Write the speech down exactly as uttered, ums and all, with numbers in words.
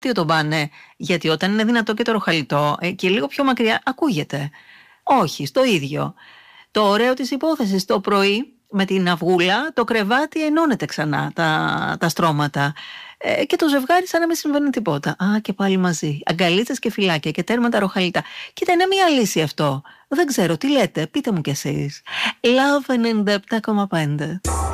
τον πάνε, γιατί όταν είναι δυνατό και το ροχαλιτό ε, και λίγο πιο μακριά ακούγεται. Όχι, στο ίδιο. Το ωραίο της υπόθεσης, το πρωί με την αυγούλα το κρεβάτι ενώνεται ξανά τα, τα στρώματα ε, και το ζευγάρι σαν να μην συμβαίνει τίποτα. Α, και πάλι μαζί. Αγκαλίτσες και φυλάκια και τέρματα ροχαλιτά. Κοίτα, είναι μια λύση αυτό. Δεν ξέρω, τι λέτε, πείτε μου κι εσείς. Love ενενήντα επτά κόμμα πέντε.